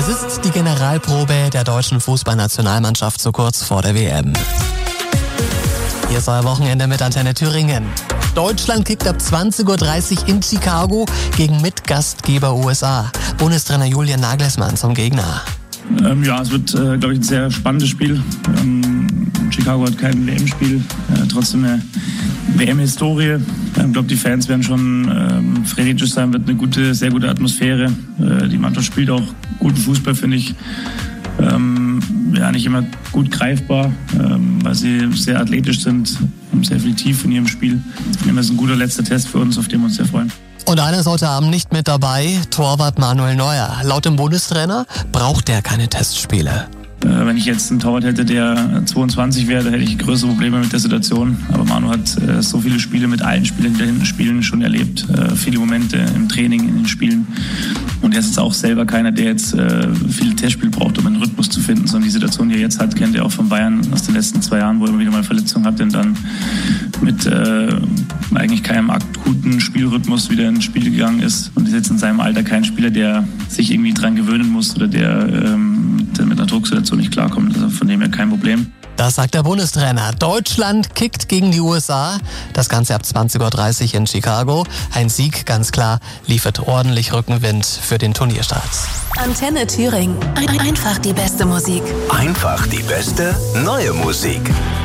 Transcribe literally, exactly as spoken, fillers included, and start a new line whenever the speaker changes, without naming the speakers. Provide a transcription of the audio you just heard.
Es ist die Generalprobe der deutschen Fußballnationalmannschaft so kurz vor der W M. Hier ist euer Wochenende mit Antenne Thüringen. Deutschland kickt ab zwanzig Uhr dreißig in Chicago gegen Mitgastgeber U S A. Bundestrainer Julian Nagelsmann zum Gegner.
Ähm, ja, es wird, äh, glaube ich, ein sehr spannendes Spiel. Ähm, Chicago hat kein W M-Spiel, äh, trotzdem eine W M-Historie. Ich ähm, glaube, die Fans werden schon ähm, frenetisch sein, wird eine gute, sehr gute Atmosphäre. Äh, die Mannschaft spielt auch guten Fußball, finde ich. Ähm, ja, nicht immer gut greifbar, ähm, weil sie sehr athletisch sind, sehr viel Tiefe in ihrem Spiel. Ich denke, das ist ein guter letzter Test für uns, auf den wir uns sehr freuen.
Und einer ist heute Abend nicht mit dabei, Torwart Manuel Neuer. Laut dem Bundestrainer braucht er keine Testspiele.
Äh, wenn ich jetzt einen Torwart hätte, der zweiundzwanzig wäre, hätte ich größere Probleme mit der Situation. Aber Manu hat äh, so viele Spiele mit allen Spielern, die da hinten spielen, schon erlebt. Äh, viele Momente im Training, in den Spielen. Und er ist jetzt auch selber keiner, der jetzt äh, viele Testspiele braucht, um einen Rhythmus zu finden. Sondern die Situation, die er jetzt hat, kennt er auch von Bayern aus den letzten zwei Jahren, wo er immer wieder mal Verletzungen hatte und dann mit äh, eigentlich keinem akuten Spielrhythmus wieder ins Spiel gegangen ist. Und ist jetzt in seinem Alter kein Spieler, der sich irgendwie dran gewöhnen muss oder der ähm, mit, mit einer Drucksituation nicht klarkommt. Also von dem her kein Problem.
Das sagt der Bundestrainer. Deutschland kickt gegen die U S A. Das Ganze ab zwanzig Uhr dreißig in Chicago. Ein Sieg, ganz klar, liefert ordentlich Rückenwind für den Turnierstart.
Antenne Thüringen. Ein- einfach die beste Musik.
Einfach die beste neue Musik.